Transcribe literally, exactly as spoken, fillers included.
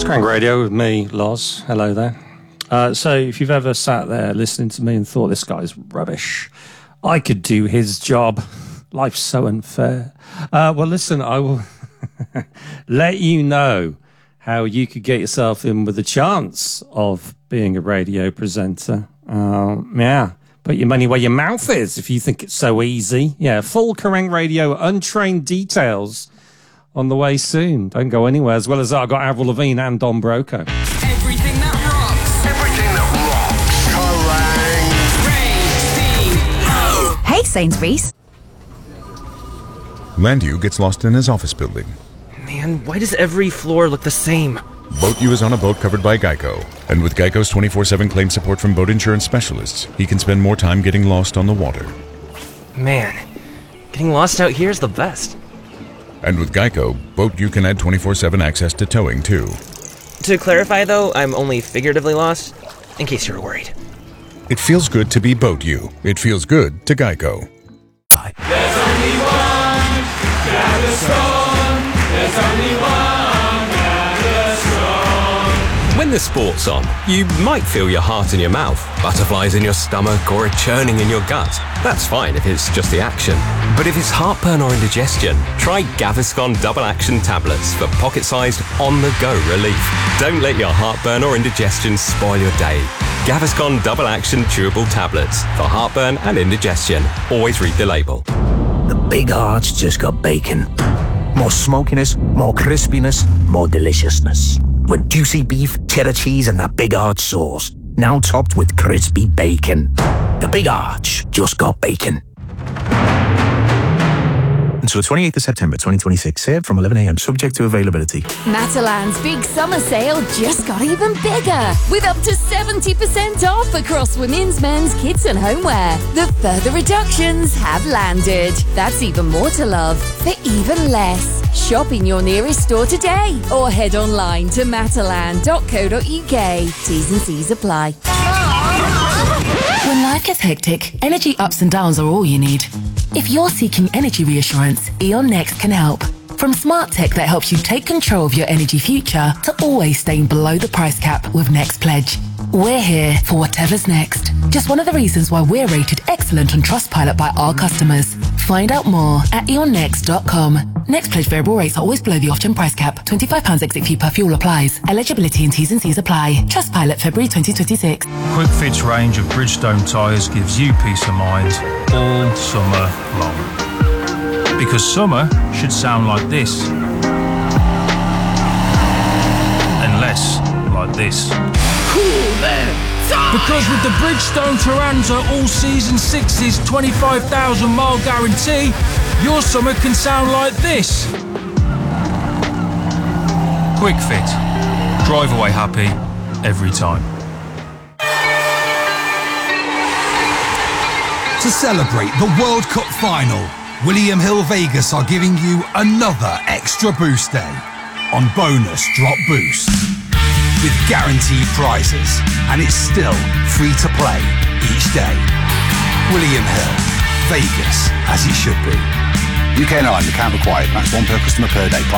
Crank Radio with me, Loz. Hello there. Uh, so if you've ever sat there listening to me and thought this guy's rubbish, I could do his job. Life's so unfair. Uh, well, listen, I will let you know how you could get yourself in with a chance of being a radio presenter. Uh, yeah, put your money where your mouth is if you think it's so easy. Yeah, full Kerrang Radio untrained details on the way soon. Don't go anywhere. As well as that, I've got Avril Lavigne and Don Broco. Everything that rocks. Everything that rocks. Kerrang! Hey, Sainsbury's. Landu gets lost in his office building. Man, why does every floor look the same? Boat U is on a boat covered by Geico. And with Geico's twenty-four seven claim support from boat insurance specialists, he can spend more time getting lost on the water. Man, getting lost out here is the best. And with Geico, Boat U can add twenty-four seven access to towing, too. To clarify, though, I'm only figuratively lost, in case you're worried. It feels good to be Boat U. It feels good to Geico. There's only one Gaviscon. There's only one Gaviscon. When the sport's on, you might feel your heart in your mouth, butterflies in your stomach, or a churning in your gut. That's fine if it's just the action. But if it's heartburn or indigestion, try Gaviscon Double Action Tablets for pocket-sized, on-the-go relief. Don't let your heartburn or indigestion spoil your day. Gaviscon Double Action Chewable Tablets for heartburn and indigestion. Always read the label. The Big Arch just got bacon. More smokiness, more crispiness, more deliciousness. With juicy beef, cheddar cheese, and that Big Arch sauce. Now topped with crispy bacon. The Big Arch just got bacon. Until the twenty-eighth of September twenty twenty-six, served from eleven a.m, subject to availability. Matalan's big summer sale just got even bigger, with up to seventy percent off across women's, men's, kids and homeware. The further reductions have landed. That's even more to love for even less. Shop in your nearest store today or head online to matalan dot co dot uk. T's and C's apply. When life gets hectic, energy ups and downs are all you need. If you're seeking energy reassurance, E.ON Next can help. From smart tech that helps you take control of your energy future to always staying below the price cap with Next Pledge. We're here for whatever's next. Just one of the reasons why we're rated excellent on Trustpilot by our customers. Find out more at e on next dot com. Next Pledge variable rates are always below the off-gen price cap. twenty-five pounds exit fee per fuel applies. Eligibility and T's and C's apply. Trustpilot February twenty twenty-six. Quick Fit's range of Bridgestone tyres gives you peace of mind all summer long. Because summer should sound like this. And less like this. Cool then. Because with the Bridgestone Taranto all-season sixes twenty-five thousand mile guarantee, your summer can sound like this. Quick Fit. Drive away happy every time. To celebrate the World Cup final, William Hill Vegas are giving you another extra boost day on Bonus Drop Boost. With guaranteed prizes, and it's still free to play each day. William Hill, Vegas, as it should be. U K and Ireland account required. That's one per customer per day.